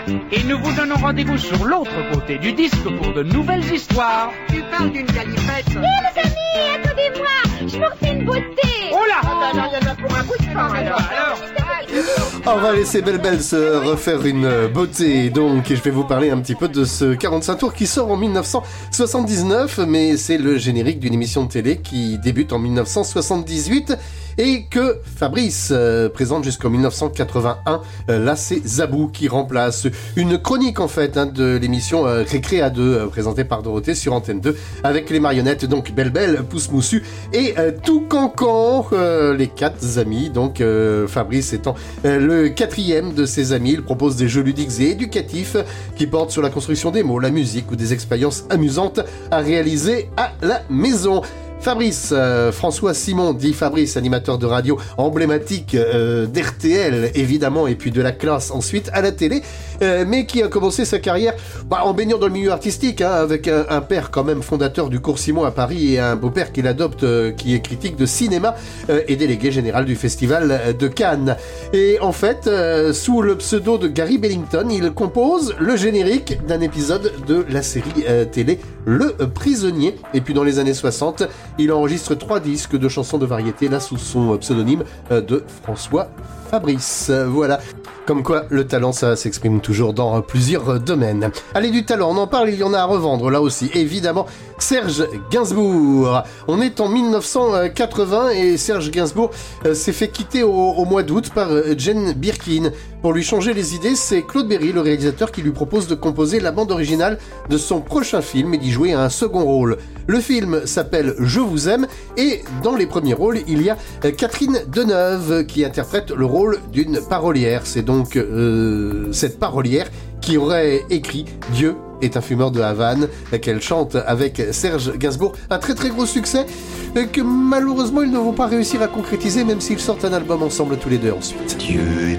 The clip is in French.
Et nous vous donnons rendez-vous sur l'autre côté du disque pour de nouvelles histoires. Tu parles d'une galipette. Les amis, attendez-moi, je me refais une beauté. Oh là! Il y en a pour un bout de temps, alors. On va laisser Belle se refaire une beauté, donc, et je vais vous parler un petit peu de ce 45 tours qui sort en 1979, mais c'est le générique d'une émission de télé qui débute en 1978 et que Fabrice présente jusqu'en 1981. Là, c'est Zabou qui remplace une chronique, en fait, de l'émission Récré à 2, présentée par Dorothée sur Antenne 2, avec les marionnettes, donc Belle, Pouce Moussu et Tout Cancan, les 4 amis, donc Fabrice étant le 4e de ses amis. Il propose des jeux ludiques et éducatifs qui portent sur la construction des mots, la musique ou des expériences amusantes à réaliser à la maison. Fabrice, François Simon, dit Fabrice, animateur de radio emblématique d'RTL évidemment, et puis de la classe ensuite à la télé, mais qui a commencé sa carrière en baignant dans le milieu artistique, avec un père quand même fondateur du Cours Simon à Paris et un beau-père qu'il adopte, qui est critique de cinéma et délégué général du Festival de Cannes. Et en fait, sous le pseudo de Gary Bellington, il compose le générique d'un épisode de la série télé Le Prisonnier. Et puis dans les années 60, il enregistre 3 disques de chansons de variété, là sous son pseudonyme de François Fabrice. Voilà. Comme quoi, le talent, ça s'exprime toujours dans plusieurs domaines. Allez, du talent, on en parle, il y en a à revendre, là aussi. Évidemment, Serge Gainsbourg. On est en 1980 et Serge Gainsbourg s'est fait quitter au mois d'août par Jane Birkin. Pour lui changer les idées, c'est Claude Berry, le réalisateur, qui lui propose de composer la bande originale de son prochain film et d'y jouer un second rôle. Le film s'appelle Je vous aime et dans les premiers rôles, il y a Catherine Deneuve qui interprète le rôle d'une parolière. C'est donc cette parolière qui aurait écrit Dieu est un fumeur de Havane, qu'elle chante avec Serge Gainsbourg. Un très très gros succès que malheureusement ils ne vont pas réussir à concrétiser, même s'ils sortent un album ensemble tous les deux ensuite. Dieu